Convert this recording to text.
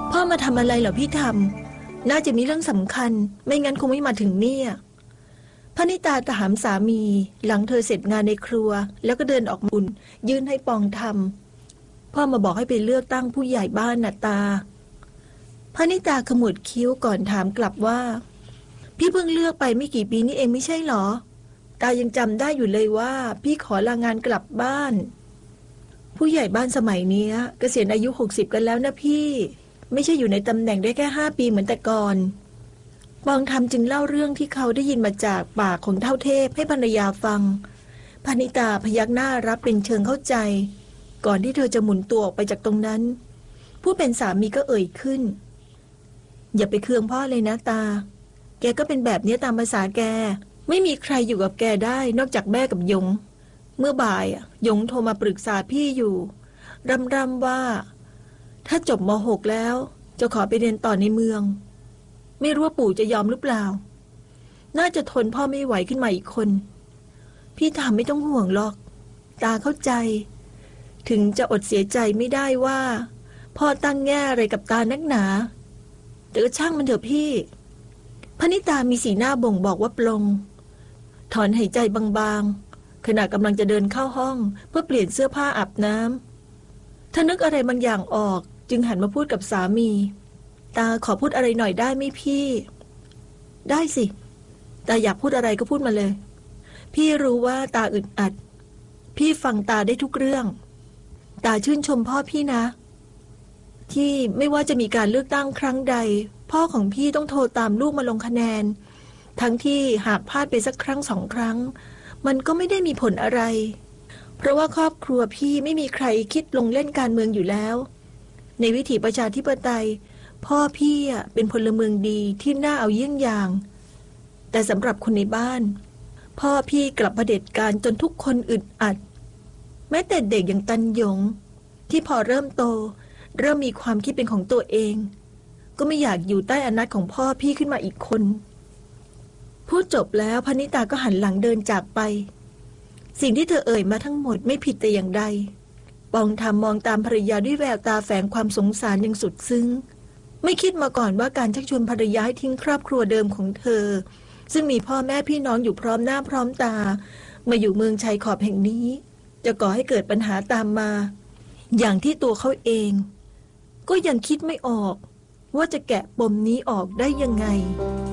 พ่อมาทำอะไรเหรอพี่ทำน่าจะมีเรื่องสำคัญไม่งั้นคงไม่มาถึงเนี่ยพนิตาถามสามีหลังเธอเสร็จงานในครัวแล้วก็เดินออกมุนยื่นให้ปองทำพ่อมาบอกให้ไปเลือกตั้งผู้ใหญ่บ้านน่ะตาพนิตาขมวดคิ้วก่อนถามกลับว่าพี่เพิ่งเลือกไปไม่กี่ปีนี่เองไม่ใช่หรอตายังจำได้อยู่เลยว่าพี่ขอลางานกลับบ้านผู้ใหญ่บ้านสมัยนี้เกษียณอายุ60กันแล้วนะพี่ไม่ใช่อยู่ในตำแหน่งได้แค่5 ปีเหมือนแต่ก่อนปองทำจึงเล่าเรื่องที่เขาได้ยินมาจากปากของเท่าเทพให้ภรรยาฟังพนิตาพยักหน้ารับเป็นเชิงเข้าใจก่อนที่เธอจะหมุนตัวออกไปจากตรงนั้นผู้เป็นสามีก็เอ่ยขึ้นอย่าไปเคืองพ่อเลยนะตาแกก็เป็นแบบนี้ตามภาษาแกไม่มีใครอยู่กับแกได้นอกจากแม่กับยงเมื่อบ่ายยงโทรมาปรึกษาพี่อยู่รำว่าถ้าจบม.6 แล้วจะขอไปเรียนต่อในเมืองไม่รู้ว่าปู่จะยอมหรือเปล่าน่าจะทนพ่อไม่ไหวขึ้นมาอีกคนพี่ทำไม่ต้องห่วงหรอกตาเข้าใจถึงจะอดเสียใจไม่ได้ว่าพ่อตั้งแง่อะไรกับตานักหนาแต่ก็ช่างมันเถอะพี่พนิตามีสีหน้าบ่งบอกว่าปลงถอนหายใจบางๆขณะกำลังจะเดินเข้าห้องเพื่อเปลี่ยนเสื้อผ้าอาบน้ำถ้านึกอะไรบางอย่างออกจึงหันมาพูดกับสามีตาขอพูดอะไรหน่อยได้ไหมพี่ได้สิตาอยากพูดอะไรก็พูดมาเลยพี่รู้ว่าตาอึดอัดพี่ฟังตาได้ทุกเรื่องตาชื่นชมพ่อพี่นะที่ไม่ว่าจะมีการเลือกตั้งครั้งใดพ่อของพี่ต้องโทรตามลูกมาลงคะแนนทั้งที่หากพลาดไปสักครั้ง2 ครั้งมันก็ไม่ได้มีผลอะไรเพราะว่าครอบครัวพี่ไม่มีใครคิดลงเล่นการเมืองอยู่แล้วในวิถีประชาธิปไตยพ่อพี่เป็นพลเมืองดีที่น่าเอาเยี่ยงอย่างแต่สำหรับคนในบ้านพ่อพี่กลับเผด็จการจนทุกคนอึดอัดแม้แต่เด็กอย่างตันหยงที่พอเริ่มโตเริ่มมีความคิดเป็นของตัวเองก็ไม่อยากอยู่ใต้อำนาจของพ่อพี่ขึ้นมาอีกคนพูดจบแล้วพนิตาก็หันหลังเดินจากไปสิ่งที่เธอเอ่ยมาทั้งหมดไม่ผิดแต่อย่างใดปองทำมองตามภรรยาด้วยแววตาแฝงความสงสารอย่างสุดซึ้งไม่คิดมาก่อนว่าการชักชวนภรรยาให้ทิ้งครอบครัวเดิมของเธอซึ่งมีพ่อแม่พี่น้องอยู่พร้อมหน้าพร้อมตามาอยู่เมืองชายขอบแห่งนี้จะก่อให้เกิดปัญหาตามมาอย่างที่ตัวเขาเองก็ยังคิดไม่ออกว่าจะแกะปมนี้ออกได้ยังไง